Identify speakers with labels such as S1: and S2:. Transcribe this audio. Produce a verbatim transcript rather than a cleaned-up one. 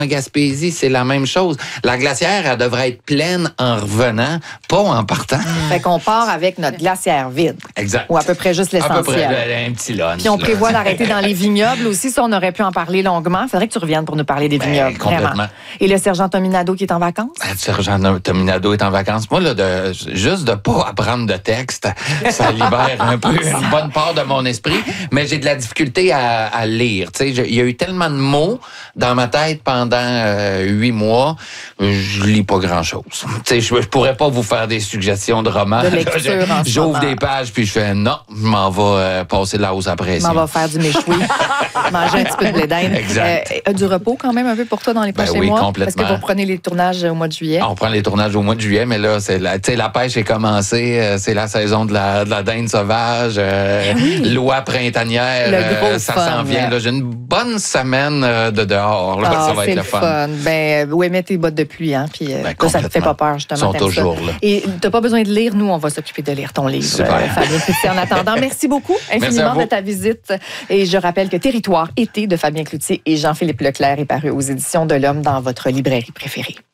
S1: En Gaspésie, c'est la même chose. La glacière, elle devrait être pleine en revenant, pas en partant.
S2: Fait qu'on part avec notre glacière vide.
S1: Exact.
S2: Ou à peu près juste l'essentiel.
S1: À peu près, un petit lunch.
S2: Puis on
S1: là.
S2: prévoit d'arrêter dans les vignobles aussi. Ça, on aurait pu en parler longuement. Il faudrait que tu reviennes pour nous parler des
S1: Ben,
S2: vignobles.
S1: complètement.
S2: Vraiment. Et le sergent Tominado qui est en vacances?
S1: Le sergent Tominado est en vacances. Moi, là, de, juste de pas apprendre de texte, ça libère un peu une bonne part de mon esprit. Mais j'ai de la difficulté à, à lire. Tu sais, il y a eu tellement de mots dans ma tête pendant euh, huit mois, je lis pas grand-chose. Tu sais, je, je pourrais pas vous faire des suggestions de romans.
S2: De lecture en ce
S1: J'ouvre
S2: moment.
S1: des pages puis je fais non, je m'en vais euh, passer de la hausse à
S2: Je
S1: pression.
S2: m'en vais faire du méchoui, manger un petit peu de blé d'Inde.
S1: Exact.
S2: Euh, du repos quand même un peu pour toi dans les
S1: Ben
S2: prochains
S1: oui,
S2: mois?
S1: complètement.
S2: Parce que vous prenez les tournages au mois de juillet.
S1: On prend les tournages au mois de juillet, mais là, c'est la, tu sais, la pêche est commencée. euh, C'est la saison de la, de la dinde sauvage. Euh,
S2: oui.
S1: L'oie printanière.
S2: Le gros
S1: euh, ça
S2: fun,
S1: s'en vient.
S2: là.
S1: Là. J'ai une bonne semaine euh, de dehors. Là.
S2: Ah,
S1: ça va
S2: c'est
S1: être le
S2: le
S1: fun.
S2: fun. Ben, oui, mets tes bottes de pluie, hein. Puis, euh,
S1: Ben,
S2: ça, ça te fait pas peur, justement.
S1: Ils sont
S2: t'aimes ça.
S1: toujours là.
S2: Et t'as pas besoin de lire. Nous, on va s'occuper de lire ton livre,
S1: Super.
S2: euh, Fabien Cloutier. En attendant, merci beaucoup infiniment
S1: vous.
S2: de ta visite. Et je rappelle que Territoire été de Fabien Cloutier et Jean-Philippe Leclerc est paru aux éditions de l'Homme dans votre librairie préférée.